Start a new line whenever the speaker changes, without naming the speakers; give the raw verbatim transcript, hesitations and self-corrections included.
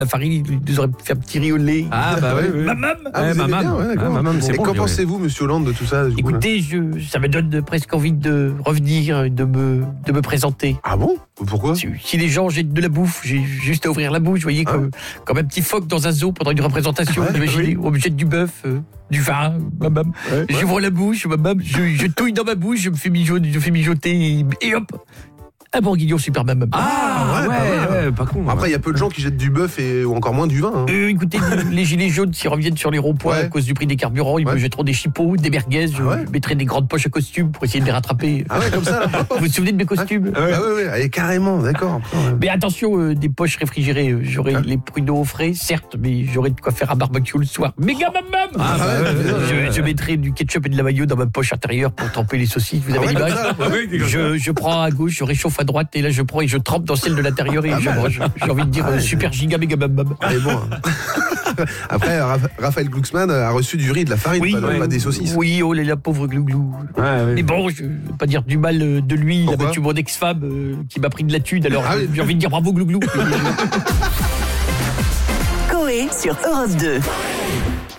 La farine, il nous aurait fait un petit riz au lait.
Ah bah oui, oui.
Mamam.
Ah, vous
Eh,
aimez
mamam.
bien, ouais, d'accord.
Ah, mamam, c'est
Et
bon,
qu'en
purée.
pensez-vous, monsieur Hollande, de tout ça du coup, là
Écoutez, je, ça me donne presque envie de revenir, de me, de me présenter.
Ah bon? Pourquoi?
Si, si les gens jettent de la bouffe, j'ai juste à ouvrir la bouche, vous voyez,
Ah
comme, comme un petit phoque dans un zoo pendant une représentation.
Ouais,
Imaginez, on me jette du bœuf, euh, du vin, mamam.
Ouais.
J'ouvre la bouche, mamam, je, je touille dans ma bouche, je me fais mijoter, je fais mijoter et, et hop, un bourguignon super mamam.
Ah ouais,
ouais,
ouais,
pas mal.
ouais, pas con.
Après, il y a peu de gens qui jettent du bœuf et ou encore moins du vin. Hein.
Euh, écoutez, les gilets jaunes, s'ils reviennent sur les ronds-points
Ouais.
à cause du prix des carburants, ils
Ouais.
me jetteront des chipots, des merguez, je
Ah ouais
mettrai des grandes poches à costumes pour essayer de les rattraper.
Ah ouais, comme ça, là.
Vous vous souvenez de mes costumes?
Ah ouais, ouais, allez, carrément, d'accord.
Mais attention, euh, des poches réfrigérées. euh, J'aurai
Hein
les pruneaux au frais, certes, mais j'aurai de quoi faire un barbecue le soir. Méga mamam.
Ah, bah, ouais, ouais, ouais,
je, je mettrai du ketchup et de la mayo dans ma poche intérieure pour tremper les saucisses. Vous avez
Ah ouais,
l'image?
comme ça,
Ah oui, c'est comme ça.
je, je prends à gauche, je réchauffe à droite, et là je prends et je trempe dans celle de l'intérieur et
Ah
je
bah,
mange. J'ai envie de dire
ah ouais.
euh, super giga méga mamam.
Allez, bon. hein. Après, Raph- Raphaël Glucksmann a reçu du riz et de la farine,
Oui,
pas,
ouais.
pas des saucisses.
Oui, oh là là, pauvre glouglou.
Ouais, ouais.
Mais bon, je ne veux pas dire du mal euh, de lui. Il a
Pourquoi
battu mon ex-femme euh, qui m'a pris de la thune. Alors
Ah oui.
j'ai envie de dire bravo glouglou.
Coé sur Europe deux.